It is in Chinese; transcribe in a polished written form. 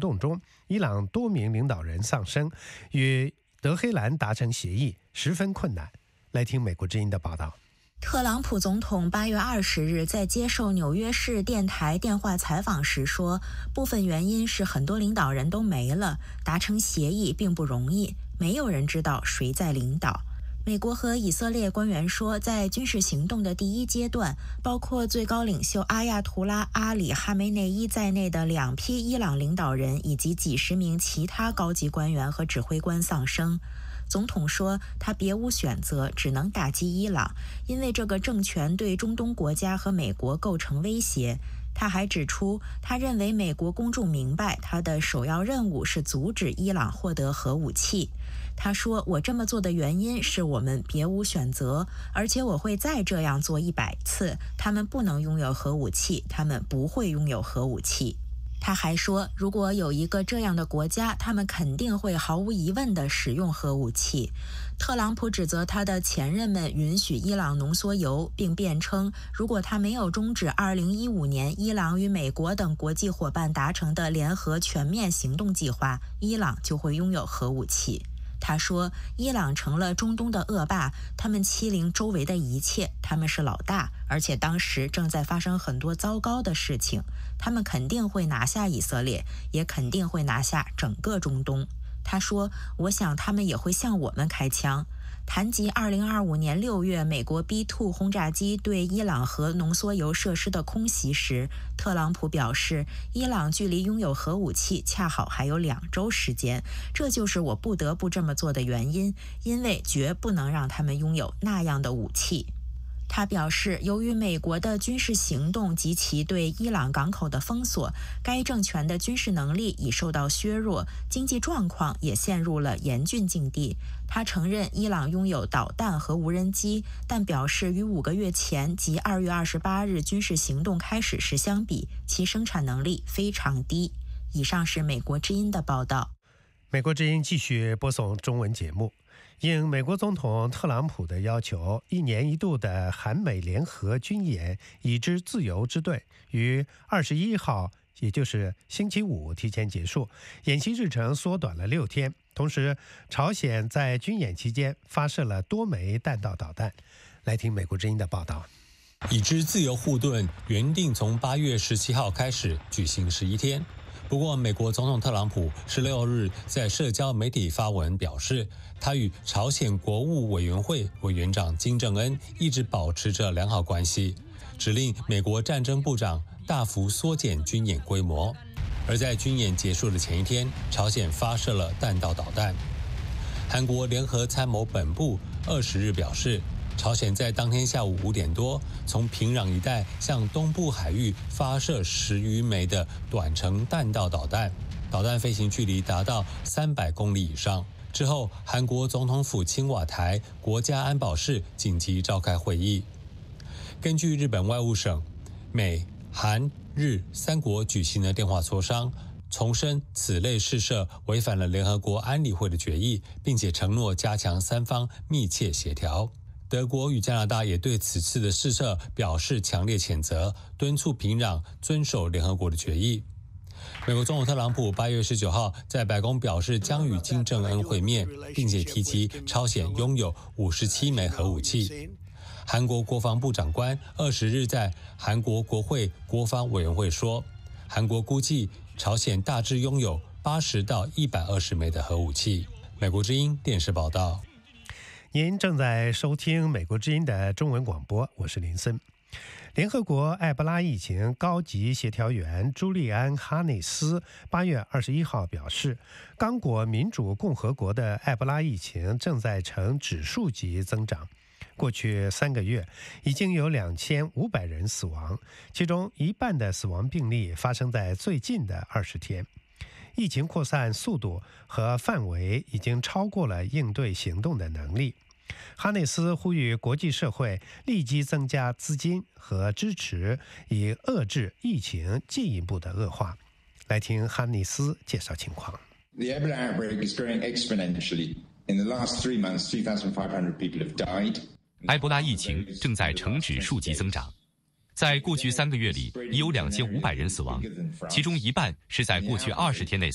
动中，伊朗多名领导人丧生，与德黑兰达成协议十分困难。来听美国之音的报道。 特朗普总统8月20日在接受纽约市电台电话采访时说，部分原因是很多领导人都没了，达成协议并不容易，没有人知道谁在领导。美国和以色列官员说，在军事行动的第一阶段，包括最高领袖阿亚图拉·阿里·哈梅内伊在内的2批伊朗领导人以及几十名其他高级官员和指挥官丧生。总统说，他别无选择，只能打击伊朗，因为这个政权对中东国家和美国构成威胁。他还指出，他认为美国公众明白他的首要任务是阻止伊朗获得核武器。他说，我这么做的原因是我们别无选择，而且我会再这样做100次。他们不能拥有核武器，他们不会拥有核武器。他还说，如果有一个这样的国家，他们肯定会毫无疑问地使用核武器。特朗普指责他的前任们允许伊朗浓缩铀，并辩称，如果他没有终止2015年伊朗与美国等国际伙伴达成的联合全面行动计划，伊朗就会拥有核武器。他说，伊朗成了中东的恶霸，他们欺凌周围的一切，他们是老大，而且当时正在发生很多糟糕的事情，他们肯定会拿下以色列，也肯定会拿下整个中东。他说，我想他们也会向我们开枪。谈及2025年6月美国 B-2 轰炸机对伊朗核浓缩铀设施的空袭时，特朗普表示，伊朗距离拥有核武器恰好还有2周时间，这就是我不得不这么做的原因，因为绝不能让他们拥有那样的武器。他表示，由于美国的军事行动及其对伊朗港口的封锁，该政权的军事能力已受到削弱，经济状况也陷入了严峻境地。他承认伊朗拥有导弹和无人机，但表示与5个月前即2月28日军事行动开始时相比，其生产能力非常低。以上是美国之音的报道。 美国之音继续播送中文节目。应美国总统特朗普的要求，1年1度的韩美联合军演已知自由之队于21号，也就是星期五提前结束，演习日程缩短了6天。同时，朝鲜在军演期间发射了多枚弹道导弹。来听美国之音的报道。 已知自由护盾原定从8月17号开始举行11天。不过，美国总统特朗普16日在社交媒体发文表示，他与朝鲜国务委员会委员长金正恩一直保持着良好关系，指令美国战争部长大幅缩减军演规模。而在军演结束的前一天，朝鲜发射了弹道导弹。韩国联合参谋本部20日表示，朝鲜在当天下午5点多，从平壤一带向东部海域发射10余枚的短程弹道导弹，导弹飞行距离达到300公里以上。之后，韩国总统府青瓦台国家安保室紧急召开会议。根据日本外务省，美、韩、日3国举行了电话磋商，重申此类试射违反了联合国安理会的决议，并且承诺加强3方密切协调。德国与加拿大也对此次的试射表示强烈谴责，敦促平壤遵守联合国的决议。美国总统特朗普8月19号在白宫表示将与金正恩会面，并且提及朝鲜拥有57枚核武器。韩国国防部长官20日在韩国国会国防委员会说，韩国估计朝鲜大致拥有80到120枚的核武器。美国之音电视报道。 您正在收听美国之音的中文广播，我是林森。联合国埃博拉疫情高级协调员朱利安·哈内斯8月21号表示，刚果民主共和国的埃博拉疫情正在呈指数级增长。过去3个月，已经有2500人死亡，其中一半的死亡病例发生在最近的20天。疫情扩散速度和范围已经超过了应对行动的能力。哈内斯呼吁国际社会立即增加资金和支持，以遏制疫情进一步的恶化。来听哈内斯介绍情况。 The Ebola outbreak is growing exponentially. In the last 3 months, 2,500 people have died. 埃博拉疫情正在呈指数级增长。在过去3个月里，已有2500人死亡，其中一半是在过去20天内